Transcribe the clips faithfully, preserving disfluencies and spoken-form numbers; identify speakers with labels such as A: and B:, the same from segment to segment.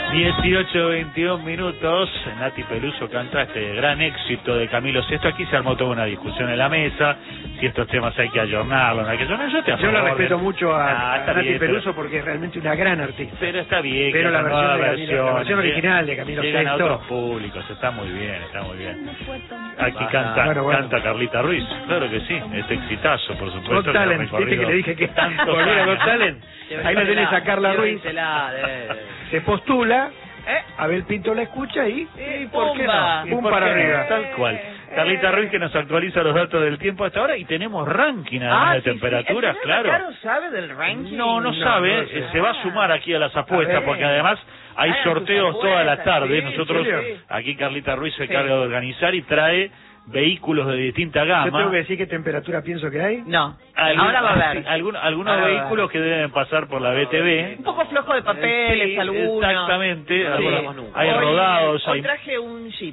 A: dieciocho, veintiún minutos. Nati Peluso canta este gran éxito de Camilo Sesto. Aquí se armó toda una discusión en la mesa, si estos temas hay que ayornarlos, no hay que ayornarlos. Yo, te
B: Yo la respeto
A: de...
B: mucho a,
A: ah,
B: a Nati
A: bien,
B: Peluso
A: pero...
B: porque es realmente una gran artista.
A: Pero está bien.
B: Pero la versión, de
A: versión,
B: Camilo, la versión original de Camilo
A: Sesto llegan a
B: Sesto.
A: otros públicos, está muy bien, está muy bien. Aquí
C: Ah,
A: canta,
B: bueno, bueno.
A: canta Carlita Ruiz, claro que sí, este exitazo, por supuesto.
B: Got
A: que ha
B: Talent, viste
A: recorrido
B: que le dije que
A: tantos
B: volviera
A: años.
B: Got Talent. Ahí la tenés a Carla Ruiz. Se postula,
C: ¿Eh?
B: Abel Pinto la escucha y...
C: ¿Y
B: ¿por qué no?
A: ¿Y
B: Pum
A: por
B: para
A: qué no?
B: arriba.
A: Tal cual.
C: Eh,
A: Carlita
C: eh.
A: Ruiz que nos actualiza los datos del tiempo hasta ahora y tenemos ranking además
C: Ah,
A: de
C: sí,
A: temperaturas,
C: sí. ¿El
A: claro.
C: señor Bacaro sabe del ranking?
A: No, no
B: No,
A: sabe,
B: no sé.
A: eh, se va a sumar aquí a las apuestas
B: A ver.
A: porque además hay
C: Hagan
A: sorteos
C: sus
A: toda la
C: apuestas,
A: tarde.
C: sí,
A: Nosotros,
C: sí.
A: aquí Carlita Ruiz se
C: Sí.
A: encarga de organizar y trae vehículos de distinta
B: Yo tengo
A: gama.
B: que decir qué temperatura pienso que hay.
C: No,
A: Algún-
C: ahora va a haber.
A: algún- algunos
C: Ahora va a haber.
A: vehículos que deben pasar por la B T V.
C: Un poco flojo de papeles,
A: Sí,
C: algunos.
A: exactamente.
C: Sí.
A: Algunos- hay
C: Hoy-
A: rodados,
C: Hoy
A: hay...
C: traje un Jeep.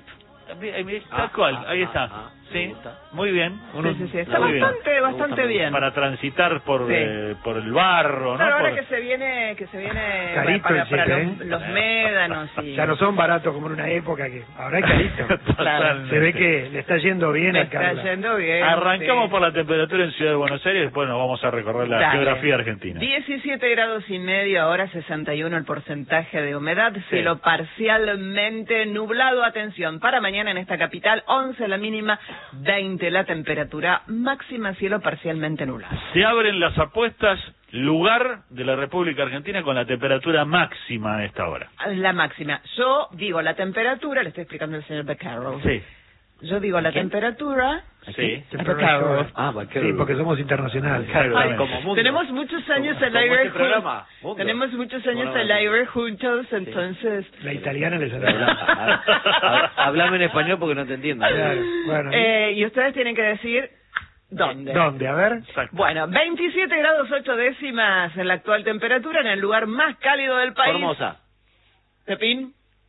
A: Tal cual, ahí está. Sí, muy bien.
C: Sí, sí, sí. Está
A: Muy bien.
C: bastante, bastante bien.
A: Para transitar por
C: Sí.
A: eh, por el barro,
C: Claro,
A: ¿no?
C: ahora
A: Por-
C: que se viene, que se viene
B: Carito
C: para,
B: el
C: para
B: Jeep,
C: los,
B: ¿eh?
C: los médanos y...
B: Ya no son baratos como en una época que ahora hay carito.
A: Totalmente.
B: Se ve que le está yendo bien
C: Me
B: a
C: está
B: Carla.
C: yendo bien.
A: Arrancamos
C: sí.
A: por la temperatura en Ciudad de Buenos Aires, después nos vamos a recorrer la
C: Dale.
A: geografía argentina.
C: diecisiete grados y medio, ahora sesenta y uno el porcentaje de humedad, cielo parcialmente nublado. Atención, para mañana en esta capital, once la mínima, veinte la temperatura máxima, cielo parcialmente nublado.
A: Se abren las apuestas, lugar de la República Argentina con la temperatura máxima a esta hora.
C: La máxima. Yo digo la temperatura, le estoy explicando al señor Beccaro.
A: Sí.
C: Yo digo la
A: ¿Quién?
C: temperatura...
A: Sí.
C: Beccaro.
B: Ah, sí, porque somos internacionales.
A: Exactamente.
D: Como mundo.
C: Tenemos muchos años al
D: Como
C: aire
D: este programa,
C: juntos.
D: Mundo.
C: Tenemos muchos años
D: Bueno,
C: al aire juntos, entonces...
B: La italiana les
D: Habla-
B: habla.
D: habla- Hablame en español porque no te entiendo.
B: Claro, bueno.
C: Eh, y ustedes tienen que decir dónde.
B: ¿Dónde? A ver.
A: Exacto.
C: Bueno, veintisiete grados ocho décimas en la actual temperatura en el lugar más cálido del país.
D: Formosa.
C: Pepín.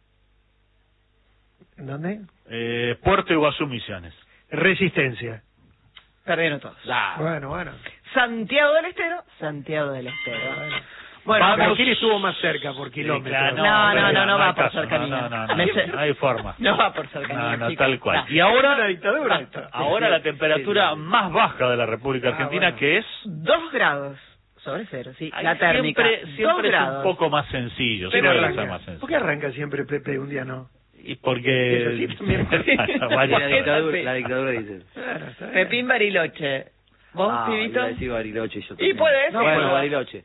B: ¿Dónde?
A: Eh, Puerto Iguazú, Misiones.
B: Resistencia.
C: Perdieron todos.
D: Ah,
B: Bueno, bueno.
C: Santiago del Estero. Santiago del Estero.
B: Bueno.
C: Bueno,
A: Vamos.
B: Pero ¿quién estuvo más cerca por kilómetros?
A: claro,
C: No, no, no, no va
A: hay
C: por
A: caso,
C: cercanía.
A: No, no, no,
C: Me
A: no,
C: sé-
A: no hay forma.
C: no va por cercanía,
A: No, no,
C: chicos.
A: tal cual.
C: No.
A: Y ahora,
B: Es una dictadura esto.
A: ahora la temperatura más baja de la República
B: Ah,
A: Argentina,
B: bueno.
A: que es...
C: Dos grados sobre cero, sí.
A: Ay,
C: La térmica.
A: Siempre,
C: Dos
A: siempre es
C: grados.
A: un poco más sencillo.
B: ¿Quién
A: Siempre es
B: arranca?
A: más sencillo.
B: ¿Por qué arranca siempre Pepe y un día no?
A: Y porque...
B: ¿Es así también?
A: Varias
D: la
A: cosas.
D: dictadura, la dictadura dice.
B: Claro, está bien.
C: Pepín Bariloche. ¿Vos,
D: Ah,
C: pibito?
D: iba a decir Bariloche yo
C: Y
D: también.
C: puede
D: No,
C: ser.
D: bueno, Bariloche.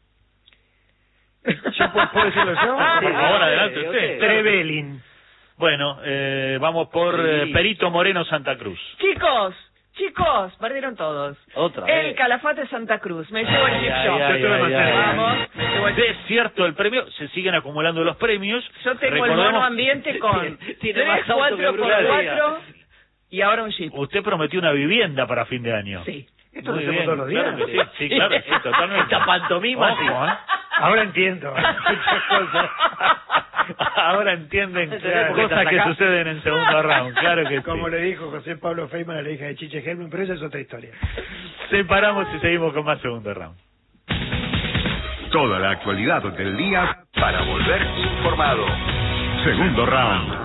B: ¿Yo puedo, puedo decirlo yo?
A: Por
D: Sí,
A: favor,
D: sí,
A: adelante
D: sí,
A: usted.
D: sí.
B: Trevelin.
A: Bueno, eh, vamos por eh,
D: Sí.
A: Perito Moreno, Santa Cruz.
C: Chicos, chicos, perdieron todos.
D: Otra
C: El
D: vez.
C: Calafate Santa Cruz. Me llevo el
A: Ay,
C: chip
A: ay,
C: yo.
A: ay,
B: Yo estuve
A: ay,
B: más
A: ay,
B: cerca.
A: ay.
C: Vamos. llevo el-
A: Es cierto el premio, se siguen acumulando los premios.
C: Yo tengo el
A: Recordemos-
C: mono ambiente con
D: Tiene
C: tres,
D: más auto
C: cuatro
D: que
C: por
D: Bruno
C: cuatro y ahora un jeep.
A: Usted prometió una vivienda para fin de año.
C: Sí.
B: ¿Esto lo
A: Muy
B: hacemos
A: bien,
B: todos los días?
A: claro que sí, sí, claro, sí, totalmente.
D: Esta pantomima, sí.
A: Ojo, ¿eh?
B: Ahora entiendo. Muchas cosas.
A: Ahora entienden
D: Claro.
A: cosas que suceden en segundo round, claro que
B: Como
A: sí.
B: le dijo José Pablo Feynman a la hija de Chiche Helman, pero esa es otra historia.
A: Separamos y seguimos con más segundo round.
E: Toda la actualidad del día para volver informado. Segundo round.